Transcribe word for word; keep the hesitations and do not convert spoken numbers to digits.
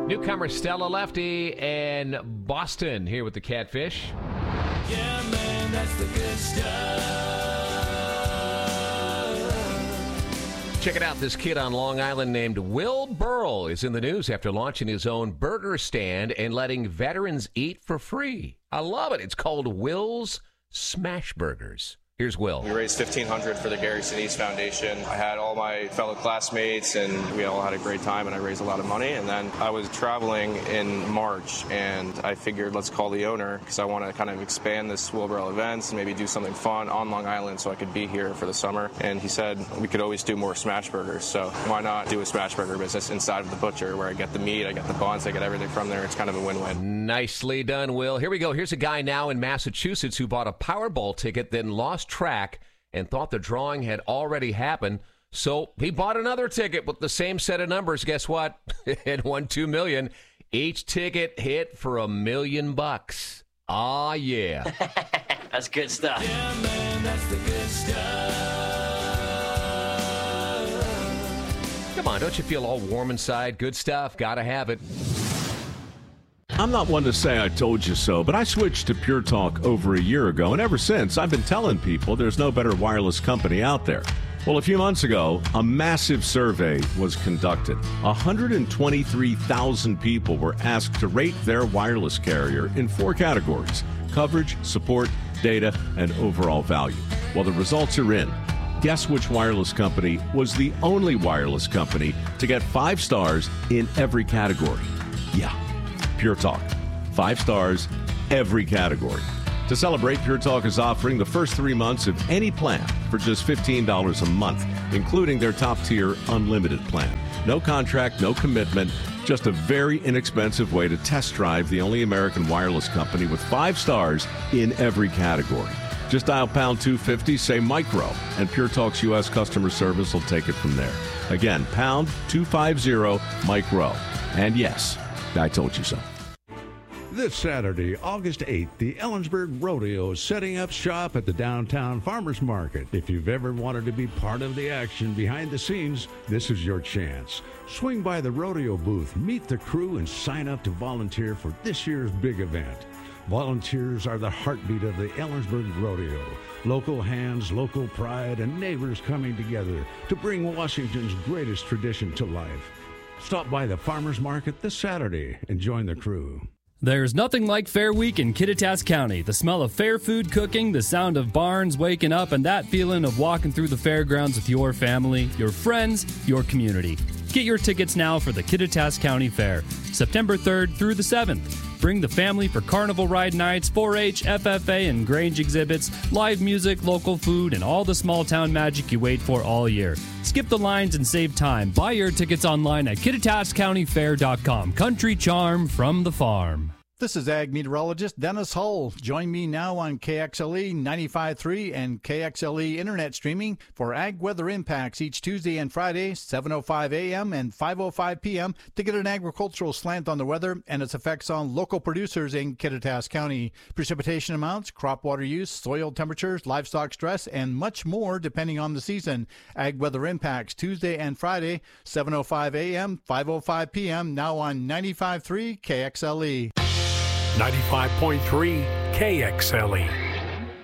Newcomer Stella Lefty and Boston here with the Catfish. Yeah, man, that's the good stuff. Check it out. This kid on Long Island named Will Burrell is in the news after launching his own burger stand and letting veterans eat for free. I love it. It's called Will's Smash Burgers. Here's Will. We raised fifteen hundred dollars for the Gary Sinise Foundation. I had all my fellow classmates, and we all had a great time, and I raised a lot of money. And then I was traveling in March, and I figured let's call the owner because I want to kind of expand this Will Burrell events and maybe do something fun on Long Island so I could be here for the summer. And he said we could always do more smash burgers, so why not do a smash burger business inside of the butcher where I get the meat, I get the buns, I get everything from there. It's kind of a win-win. Nicely done, Will. Here we go. Here's a guy now in Massachusetts who bought a Powerball ticket, then lost track and thought the drawing had already happened. So he bought another ticket with the same set of numbers. Guess what? It won two million dollars. Each ticket hit for a million bucks. Ah, yeah. That's good stuff. Yeah, man, that's the good stuff. Come on, don't you feel all warm inside? Good stuff. Gotta have it. I'm not one to say I told you so, but I switched to Pure Talk over a year ago, and ever since, I've been telling people there's no better wireless company out there. Well, a few months ago, a massive survey was conducted. one hundred twenty-three thousand people were asked to rate their wireless carrier in four categories: coverage, support, data, and overall value. Well, the results are in. Guess which wireless company was the only wireless company to get five stars in every category? Yeah. Pure Talk. Five stars, every category. To celebrate, Pure Talk is offering the first three months of any plan for just fifteen dollars a month, including their top-tier unlimited plan. No contract, no commitment, just a very inexpensive way to test drive the only American wireless company with five stars in every category. Just dial pound two fifty, say micro, and Pure Talk's U S customer service will take it from there. Again, pound two fifty, micro. And yes, I told you so. This Saturday, August eighth, the Ellensburg Rodeo is setting up shop at the downtown farmers market. If you've ever wanted to be part of the action behind the scenes, this is your chance. Swing by the rodeo booth, meet the crew, and sign up to volunteer for this year's big event. Volunteers are the heartbeat of the Ellensburg Rodeo. Local hands, local pride, and neighbors coming together to bring Washington's greatest tradition to life. Stop by the farmers market this Saturday and join the crew. There's nothing like Fair Week in Kittitas County. The smell of fair food cooking, the sound of barns waking up, and that feeling of walking through the fairgrounds with your family, your friends, your community. Get your tickets now for the Kittitas County Fair, September third through the seventh. Bring the family for carnival ride nights, four H, F F A, and Grange exhibits, live music, local food, and all the small-town magic you wait for all year. Skip the lines and save time. Buy your tickets online at kittitas county fair dot com. Country charm from the farm. This is Ag Meteorologist Dennis Hull. Join me now on K X L E ninety-five point three and K X L E Internet Streaming for Ag Weather Impacts each Tuesday and Friday, seven oh five a.m. and five oh five p.m. to get an agricultural slant on the weather and its effects on local producers in Kittitas County. Precipitation amounts, crop water use, soil temperatures, livestock stress, and much more depending on the season. Ag Weather Impacts Tuesday and Friday, seven oh five a.m., five oh five p.m. now on ninety-five point three K X L E. ninety-five point three K X L E.